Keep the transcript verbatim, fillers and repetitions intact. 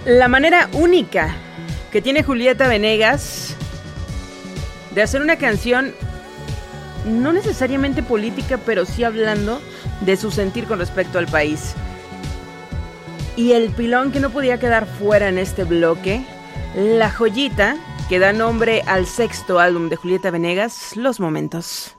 La manera única que tiene Julieta Venegas de hacer una canción no necesariamente política, pero sí hablando de su sentir con respecto al país. Y el pilón que no podía quedar fuera en este bloque, la joyita que da nombre al sexto álbum de Julieta Venegas, Los Momentos.